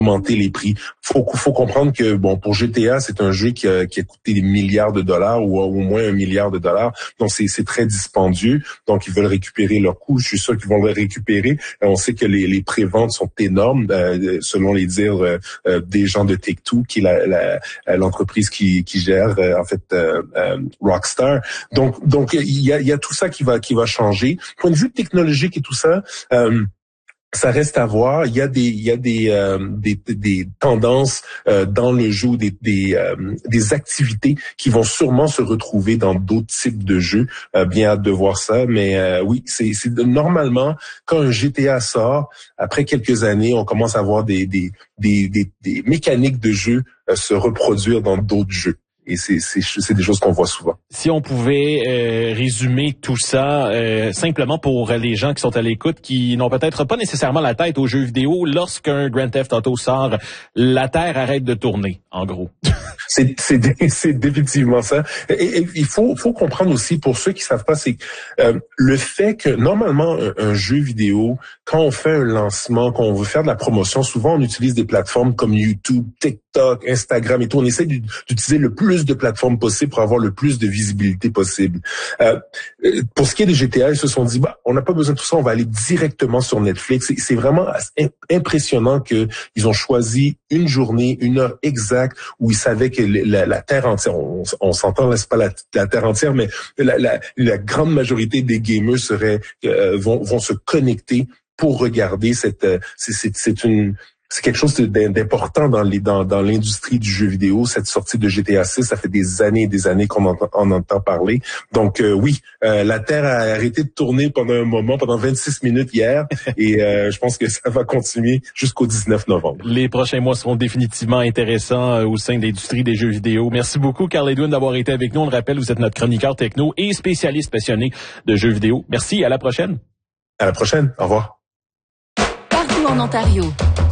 augmenter les prix. Faut comprendre que bon, pour GTA, c'est un jeu qui a coûté des milliards de dollars ou au moins $1 milliard. Donc c'est très dispendieux. Donc ils veulent récupérer leur coût. Je suis sûr qu'ils vont le récupérer. On sait que les préventes sont énormes, selon les dires des gens de Take-Two, qui est l'entreprise qui gère en fait Rockstar. Donc il y a tout ça qui va changer. Point de vue technologique et tout ça. Ça reste à voir. Il y a des tendances dans le jeu, des activités qui vont sûrement se retrouver dans d'autres types de jeux. Bien hâte de voir ça. Mais oui, c'est normalement quand un GTA sort, après quelques années, on commence à voir des mécaniques de jeu se reproduire dans d'autres jeux. Et c'est des choses qu'on voit souvent. Si on pouvait résumer tout ça simplement pour les gens qui sont à l'écoute, qui n'ont peut-être pas nécessairement la tête aux jeux vidéo, lorsqu'un Grand Theft Auto sort, la Terre arrête de tourner, en gros. C'est définitivement ça. Et il faut comprendre aussi, pour ceux qui savent pas, c'est le fait que normalement un jeu vidéo, quand on fait un lancement, quand on veut faire de la promotion, souvent on utilise des plateformes comme YouTube, TikTok, Instagram et tout. On essaie d'utiliser le plus de plateformes possible pour avoir le plus de visibilité possible. Pour ce qui est des GTA, ils se sont dit, on n'a pas besoin de tout ça, on va aller directement sur Netflix. C'est vraiment impressionnant que ils ont choisi une journée, une heure exacte où ils savaient que la Terre entière, on s'entend, là, c'est pas la Terre entière, mais la grande majorité des gamers vont se connecter pour regarder c'est quelque chose d'important dans l'industrie du jeu vidéo. Cette sortie de GTA 6, ça fait des années et des années qu'on entend parler. Donc oui, la Terre a arrêté de tourner pendant 26 minutes hier, et je pense que ça va continuer jusqu'au 19 novembre. Les prochains mois seront définitivement intéressants au sein de l'industrie des jeux vidéo. Merci beaucoup, Carl Edwin, d'avoir été avec nous. On le rappelle, vous êtes notre chroniqueur techno et spécialiste passionné de jeux vidéo. Merci, à la prochaine. À la prochaine, au revoir. Partout en Ontario.